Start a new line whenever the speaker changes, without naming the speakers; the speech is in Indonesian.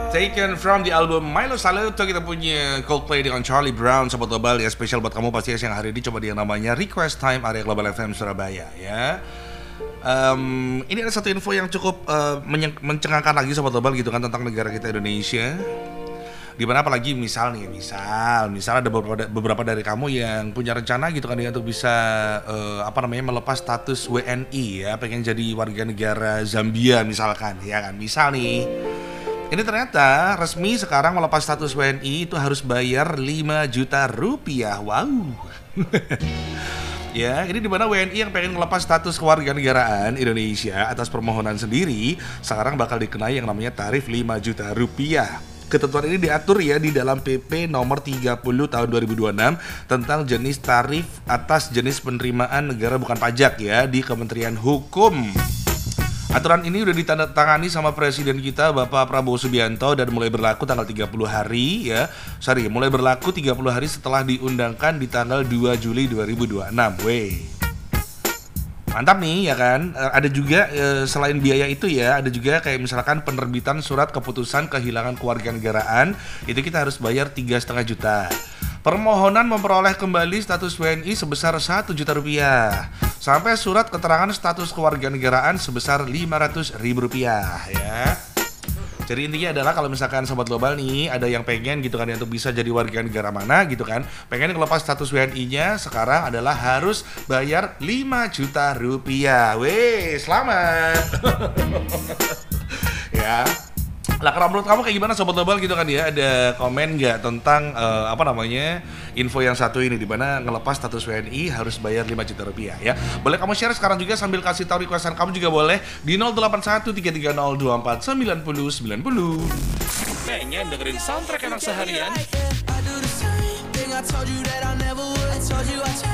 Taken from the album Milo Saluto, kita punya Coldplay dengan Charlie Brown, Sobat Global ya, spesial buat kamu pasti siang hari ini. Coba dia namanya Request Time, area Global FM Surabaya ya. Ini ada satu info yang cukup mencengangkan lagi Sobat Global gitu kan, tentang negara kita Indonesia. Dimana apalagi misal ada beberapa dari kamu yang punya rencana gitu kan ya, untuk bisa melepas status WNI ya, pengen jadi warga negara Zambia misalkan ya kan. Misal nih, ini ternyata resmi sekarang melepas status WNI itu harus bayar 5 juta rupiah. Wow. Ya, ini dimana WNI yang pengen melepas status kewarganegaraan Indonesia atas permohonan sendiri sekarang bakal dikenai yang namanya tarif 5 juta rupiah. Ketentuan ini diatur ya di dalam PP nomor 30 tahun 2026 tentang jenis tarif atas jenis penerimaan negara bukan pajak ya di Kementerian Hukum. Aturan ini udah ditandatangani sama Presiden kita Bapak Prabowo Subianto dan mulai berlaku tanggal 30 hari ya. Mulai berlaku 30 hari setelah diundangkan di tanggal 2 Juli 2026. Wey. Mantap nih ya kan. Ada juga selain biaya itu ya, ada juga kayak misalkan penerbitan surat keputusan kehilangan kewarganegaraan, itu kita harus bayar 3,5 juta. Permohonan memperoleh kembali status WNI sebesar 1 juta rupiah. Sampai surat keterangan status kewarganegaraan sebesar 500 ribu rupiah ya. Jadi intinya adalah kalau misalkan Sobat Global nih ada yang pengen gitu kan ya, untuk bisa jadi warga negara mana gitu kan, pengen ngelepas status WNI-nya, sekarang adalah harus bayar 5 juta rupiah. Weh, selamat. Ya. Lah, kalau menurut kamu kayak gimana Sobat Global gitu kan ya? Ada komen nggak tentang info yang satu ini, di mana ngelepas status WNI harus bayar 5 juta rupiah ya? Boleh kamu share sekarang juga sambil kasih tahu requestan kamu juga boleh di 081330249090.
Pengen dengerin soundtrack anak seharian?